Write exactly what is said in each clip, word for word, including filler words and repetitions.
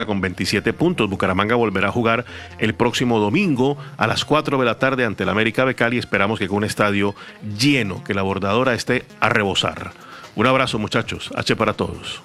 con veintisiete puntos. Bucaramanga volverá a jugar el próximo domingo a las cuatro de la tarde ante el América de Cali. Esperamos que con un estadio lleno, que la bordadora esté a rebosar. Un abrazo, muchachos. H para todos.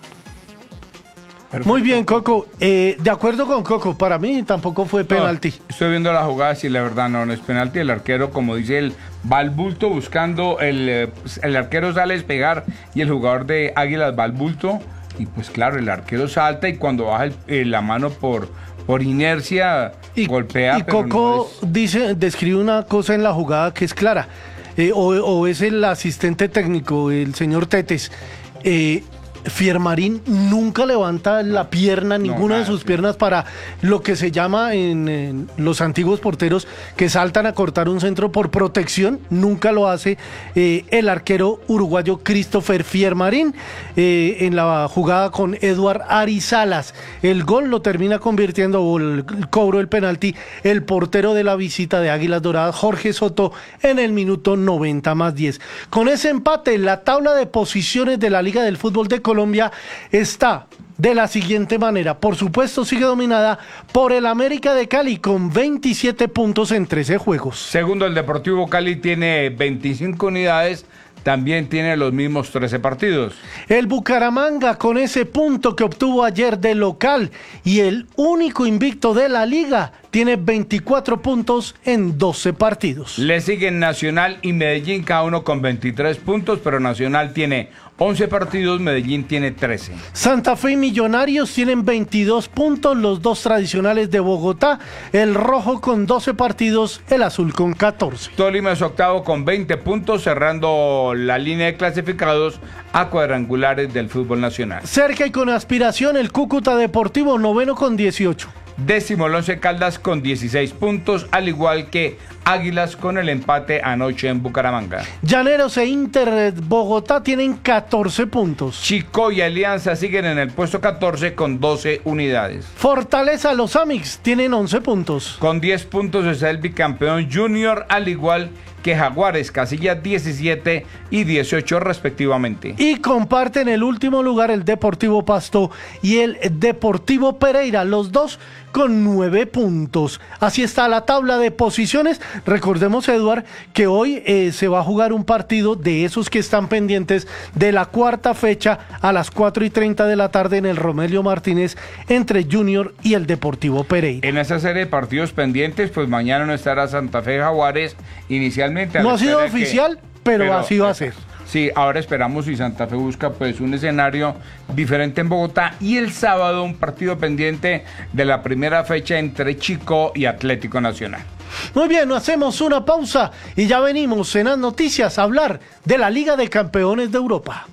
Perfecto. Muy bien, Coco. Eh, de acuerdo con Coco, para mí tampoco fue penalti. No, estoy viendo la jugada y la verdad no, no es penalti. El arquero, como dice él, va al bulto buscando, el, el arquero sale a despegar y el jugador de Águilas va al bulto. Y pues claro, el arquero salta y cuando baja el, eh, la mano por, por inercia y, golpea. Y pero Coco no es... dice, describe una cosa en la jugada que es clara. Eh, o, o es el asistente técnico, el señor Tetes. Eh, Fiermarín nunca levanta la pierna, ninguna no, de sus sí. piernas para lo que se llama en, en los antiguos porteros que saltan a cortar un centro por protección, nunca lo hace eh, el arquero uruguayo Christopher Fiermarín eh, en la jugada con Eduard Arizalas. El gol lo termina convirtiendo, o el, el cobro del penalti, el portero de la visita de Águilas Doradas, Jorge Soto, en el minuto noventa más diez. Con ese empate, la tabla de posiciones de la Liga del Fútbol de Colombia Colombia está de la siguiente manera. Por supuesto, sigue dominada por el América de Cali con veintisiete puntos en trece juegos. Segundo, el Deportivo Cali tiene veinticinco unidades. También tiene los mismos trece partidos. El Bucaramanga con ese punto que obtuvo ayer de local y el único invicto de la liga tiene veinticuatro puntos en doce partidos. Le siguen Nacional y Medellín, cada uno con veintitrés puntos, pero Nacional tiene once partidos, Medellín tiene trece. Santa Fe y Millonarios tienen veintidós puntos, los dos tradicionales de Bogotá, el rojo con doce partidos, el azul con catorce. Tolima es octavo con veinte puntos, cerrando la línea de clasificados a cuadrangulares del fútbol nacional. Cerca y con aspiración el Cúcuta Deportivo, noveno con dieciocho. Décimo el Once Caldas con dieciséis puntos, al igual que Águilas con el empate anoche en Bucaramanga. Llaneros e Inter Bogotá tienen catorce puntos. Chico y Alianza siguen en el puesto catorce con doce unidades. Fortaleza, los Amix tienen once puntos. Con diez puntos es el bicampeón Junior, al igual que Jaguares, casilla diecisiete y dieciocho respectivamente. Y comparten el último lugar el Deportivo Pasto y el Deportivo Pereira, los dos con nueve puntos. Así está la tabla de posiciones. Recordemos, Eduard, que hoy eh, se va a jugar un partido de esos que están pendientes de la cuarta fecha a las cuatro y treinta de la tarde en el Romelio Martínez entre Junior y el Deportivo Pereira. En esa serie de partidos pendientes, pues mañana no estará Santa Fe Jaguares inicialmente. No ha sido oficial, que, pero, pero así va a ser. Sí, ahora esperamos si Santa Fe busca pues un escenario diferente en Bogotá, y el sábado un partido pendiente de la primera fecha entre Chico y Atlético Nacional. Muy bien, hacemos una pausa y ya venimos en las noticias a hablar de la Liga de Campeones de Europa.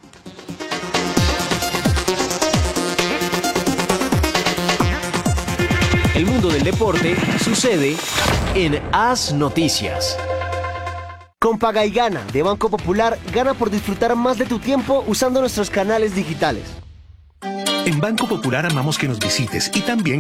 El mundo del deporte sucede en Haz Noticias. Con Paga y Gana de Banco Popular, gana por disfrutar más de tu tiempo usando nuestros canales digitales. En Banco Popular amamos que nos visites y también